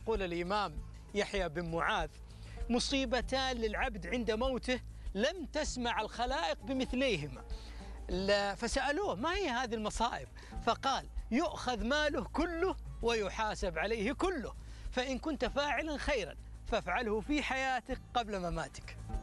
يقول الإمام يحيى بن معاذ: مصيبتان للعبد عند موته لم تسمع الخلائق بمثليهما. فسألوه: ما هي هذه المصائب؟ فقال: يؤخذ ماله كله ويحاسب عليه كله، فإن كنت فاعلا خيرا فافعله في حياتك قبل مماتك.